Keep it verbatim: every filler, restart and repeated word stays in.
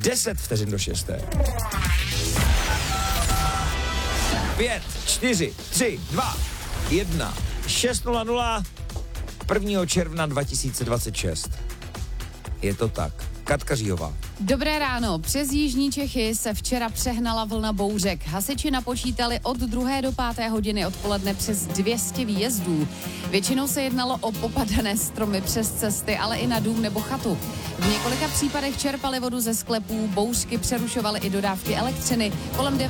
deset vteřin do šesté. Pět, čtyři, tři, dva, jedna, šest nula nula, prvního června dva tisíce dvacet šest. Je to tak. Katka Říhová. Dobré ráno. Přes jižní Čechy se včera přehnala vlna bouřek. Hasiči napočítali od druhé do páté hodiny odpoledne přes dvě stě výjezdů. Většinou se jednalo o popadané stromy přes cesty, ale i na dům nebo chatu. V několika případech čerpali vodu ze sklepů, bouřky přerušovaly i dodávky elektřiny. Kolem